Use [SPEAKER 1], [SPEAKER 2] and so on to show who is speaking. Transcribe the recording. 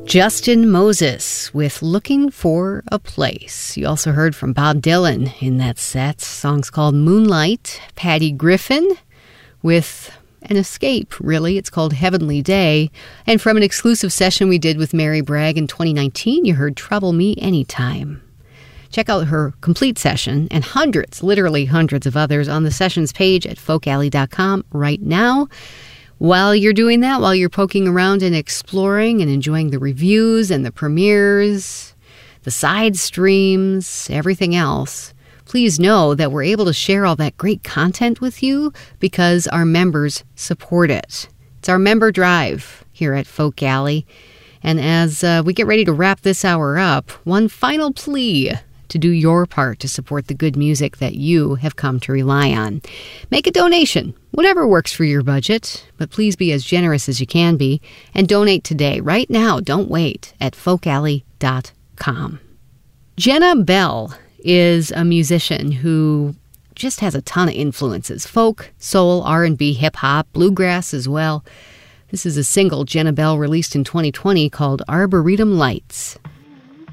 [SPEAKER 1] Justin Moses with Looking for a Place. You also heard from Bob Dylan in that set. The song's called Moonlight. Patty Griffin with an escape, really. It's called Heavenly Day. And from an exclusive session we did with Mary Bragg in 2019, you heard Trouble Me Anytime. Check out her complete session and hundreds, literally hundreds of others on the sessions page at folkalley.com right now. While you're doing that, while you're poking around and exploring and enjoying the reviews and the premieres, the side streams, everything else, please know that we're able to share all that great content with you because our members support it. It's our member drive here at Folk Alley. And as we get ready to wrap this hour up, one final plea to do your part to support the good music that you have come to rely on. Make a donation, whatever works for your budget, but please be as generous as you can be and donate today, right now, don't wait, at folkalley.com. Jenna Bell is a musician who just has a ton of influences, folk, soul, R&B, hip-hop, bluegrass as well. This is a single Jenna Bell released in 2020 called Arboretum Lights.